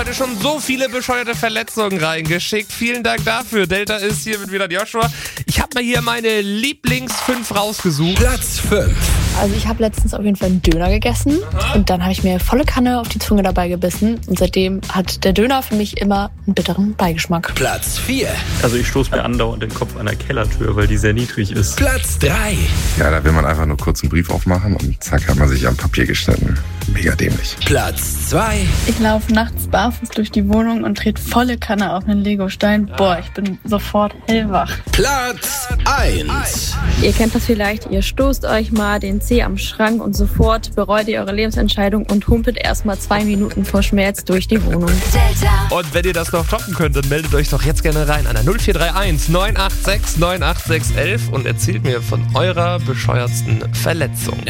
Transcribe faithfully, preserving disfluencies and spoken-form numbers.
Heute schon so viele bescheuerte Verletzungen reingeschickt. Vielen Dank dafür. Delta ist hier mit wieder Joshua. Ich habe mal hier meine Lieblings fünf rausgesucht. Platz fünf. Also ich habe letztens auf jeden Fall einen Döner gegessen. Aha. Und dann habe ich mir volle Kanne auf die Zunge dabei gebissen. Und seitdem hat der Döner für mich immer einen bitteren Beigeschmack. Platz vier. Also ich stoße mir andauernd den Kopf an der Kellertür, weil die sehr niedrig ist. Platz drei. Ja, da will man einfach nur kurz einen Brief aufmachen und zack, hat man sich am Papier geschnitten. Mega dämlich. Platz zwei. Ich laufe nachts barfuß durch die Wohnung und trete volle Kanne auf einen Legostein. Boah, ich bin sofort hellwach. Platz eins. Ihr kennt das vielleicht, ihr stoßt euch mal den Zeh am Schrank und sofort bereut ihr eure Lebensentscheidung und humpelt erstmal zwei Minuten vor Schmerz durch die Wohnung. Und wenn ihr das noch toppen könnt, dann meldet euch doch jetzt gerne rein an der null vier drei eins neun acht sechs neun acht sechs eins eins und erzählt mir von eurer bescheuertsten Verletzung.